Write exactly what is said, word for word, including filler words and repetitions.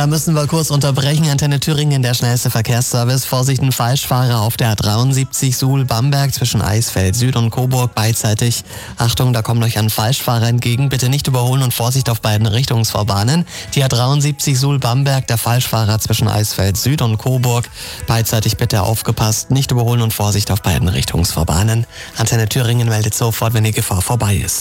Da müssen wir kurz unterbrechen. Antenne Thüringen, der schnellste Verkehrsservice. Vorsicht, ein Falschfahrer auf der A dreiundsiebzig Suhl-Bamberg zwischen Eisfeld Süd und Coburg beidseitig. Achtung, da kommt euch ein Falschfahrer entgegen. Bitte nicht überholen und Vorsicht auf beiden Richtungsfahrbahnen. Die A dreiundsiebzig Suhl-Bamberg, der Falschfahrer zwischen Eisfeld Süd und Coburg. Beidseitig bitte aufgepasst, nicht überholen und Vorsicht auf beiden Richtungsfahrbahnen. Antenne Thüringen meldet sofort, wenn die Gefahr vorbei ist.